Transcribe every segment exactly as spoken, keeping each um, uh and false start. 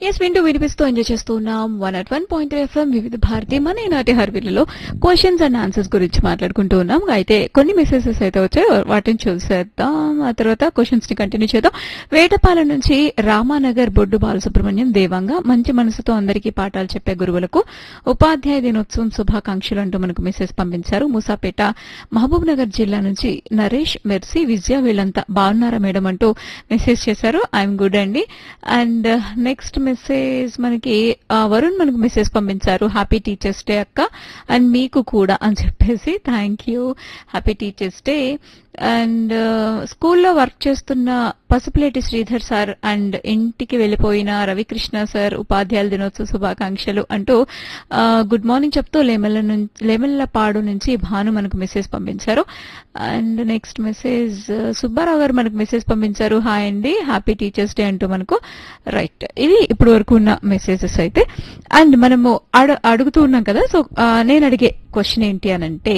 Yes వింటూ వినిపిస్తూ enjoy చేస్తూ ఉన్నాం one at one point FM వివిధ భారతి మన ఈనాటి హర్విల్లలో క్వశ్చన్స్ అండ్ ఆన్సర్స్ గురించి మాట్లాడుకుంటూ ఉన్నాం. అయితే కొన్ని మెసేజెస్ అయితే వచ్చాయి, వాటిని చూసేద్దాం. ఆ తర్వాత క్వశ్చన్స్ ని కంటిన్యూ చేద్దాం. వేటపాలెం నుంచి రామానగర్ బొడ్డు బాలసుబ్రహ్మణ్యం దేవంగా మంచి మనసుతో అందరికీ పాఠాలు చెప్పే గురువులకు ఉపాధ్యాయ దినోత్సవం శుభాకాంక్షలు అంటూ మనకు మెసేజ్ పంపించారు. మూసాపేట మహబూబ్ నగర్ జిల్లా నుంచి నరేష్, మెర్సీ, విజయ వీళ్ళంతా బాగున్నారా మేడం అంటూ మెసేజ్ చేశారు. ఐఎమ్ గుడ్ అండి. అండ్ నెక్స్ట్ మెసేజ్ మనకి వరుణ్ మనకు మెసేజ్ పంపించారు. హ్యాపీ టీచర్స్ డే అక్క, అండ్ మీకు కూడా అని చెప్పేసి thank you, happy teachers day. And స్కూల్లో వర్క్ చేస్తున్న పసుపులేటి శ్రీధర్ సార్ అండ్ ఇంటికి వెళ్లిపోయిన రవికృష్ణ సార్ ఉపాధ్యాయుల దినోత్సవ శుభాకాంక్షలు అంటూ గుడ్ మార్నింగ్ చెప్తూ లేమెల్ల నుంచి లేమెల్లపాడు నుంచి భాను మనకు మెసేజ్ పంపించారు. అండ్ నెక్స్ట్ మెసేజ్ సుబ్బారావు గారు మనకు మెసేజ్ పంపించారు. హాయ్ అండి, హ్యాపీ టీచర్స్ డే అంటూ మనకు. రైట్, ఇది ఇప్పుడు వరకు ఉన్న మెసేజెస్ అయితే. అండ్ మనము అడు అడుగుతూ ఉన్నాం కదా, సో నేను అడిగే క్వశ్చన్ ఏంటి అనంటే,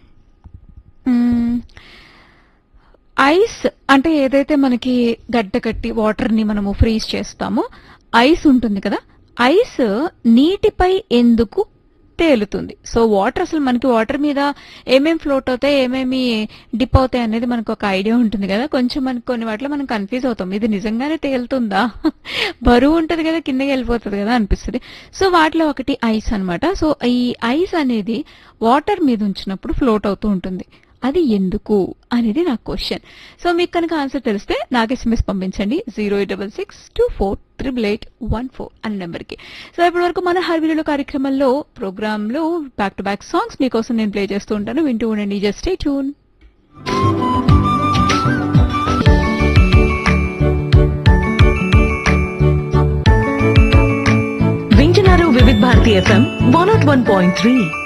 ఐస్ అంటే ఏదైతే మనకి గడ్డ కట్టి వాటర్ ని మనము ఫ్రీజ్ చేస్తామో ఐస్ ఉంటుంది కదా, ఐస్ నీటిపై ఎందుకు తేలుతుంది? సో వాటర్, అసలు మనకి వాటర్ మీద ఏమేమి ఫ్లోట్ అవుతాయి, ఏమేమి డిప్ అవుతాయి అనేది మనకు ఒక ఐడియా ఉంటుంది కదా. కొంచెం మనకి కొన్ని వాటిలో మనం కన్ఫ్యూజ్ అవుతాం, ఇది నిజంగానే తేలుతుందా, బరువు ఉంటుంది కదా కిందకి వెళ్ళిపోతుంది కదా అనిపిస్తుంది. సో వాటిలో ఒకటి ఐస్ అన్నమాట. సో ఈ ఐస్ అనేది వాటర్ మీద ఉంచినప్పుడు ఫ్లోట్ అవుతూ ఉంటుంది, అది ఎందుకు అనేది నా క్వశ్చన్. సో మీకు కనుక ఆన్సర్ తెలిస్తే నాకు ఎస్ఎంఎస్ పంపించండి zero eight double six two four triple eight one four అనే నెంబర్కి. సో ఇప్పటి వరకు మన హర్విలో కార్యక్రమంలో ప్రోగ్రామ్ లో బ్యాక్ టు బ్యాక్ సాంగ్స్ మీకోసం నేను ప్లే చేస్తూ ఉంటాను, వింటూ ఉండండి. Just stay tune. వింటున్నారు వివిధ Bharati FM one not one point three.